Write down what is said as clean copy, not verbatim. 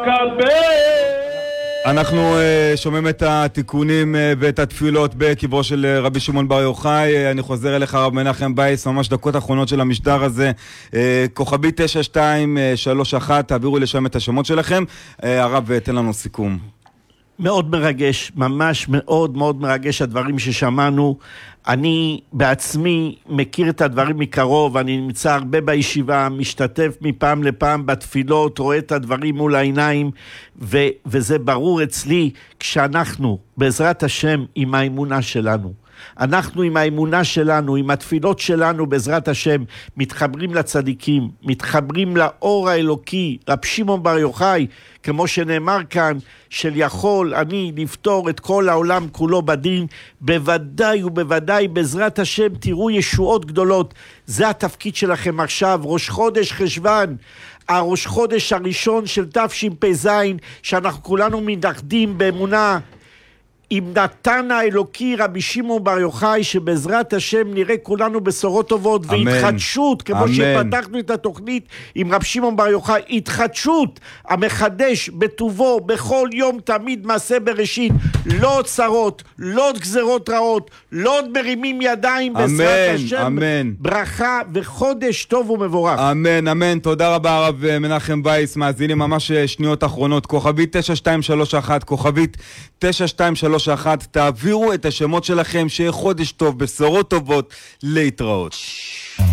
אנחנו שומעים את התיקונים ואת התפילות בקברו של רבי שמעון בר יוחאי. אני חוזר אליך הרב מנחם בייס, ממש דקות האחרונות של המשדר הזה. כוכבי 9231, תעבירו לשם את השמות שלכם. הרב, תן לנו סיכום. מאוד מרגש, ממש מאוד מאוד מרגש הדברים ששמענו. אני בעצמי מכיר את הדברים מקרוב, אני נמצא הרבה בישיבה, משתתף מפעם לפעם בתפילות, רואה את הדברים מול העיניים, וזה ברור אצלי כשאנחנו, בעזרת השם, עם האמונה שלנו. אנחנו עם האמונה שלנו, עם התפילות שלנו בעזרת השם, מתחברים לצדיקים, מתחברים לאור האלוקי, רבי שמעון בר יוחאי, כמו שנאמר כאן, של יכול אני לפתור את כל העולם כולו בדין, בוודאי ובוודאי בעזרת השם תראו ישועות גדולות. זה התפקיד שלכם עכשיו, ראש חודש חשוון, הראש חודש הראשון של תשפ"ז, שאנחנו כולנו מתאחדים באמונה עם נתן האלוקי רבי שמעון בר יוחאי, שבעזרת השם נראה כולנו בשורות טובות והתחדשות, כמו שפתחנו את התוכנית עם רבי שמעון בר יוחאי, התחדשות המחדש בטובו בכל יום תמיד מעשה בראשית, לא עוד צרות, לא עוד גזרות רעות, לא עוד מרימים ידיים, בעזרת השם אמן. ברכה וחודש טוב ומבורך. אמן, אמן. תודה רבה הרב מנחם בייס. מאזינים ממש שניות אחרונות, כוכבית 9231, כוכבית 9231, תעבירו את השמות שלכם, שיהיה חודש טוב, בשורות טובות, להתראות.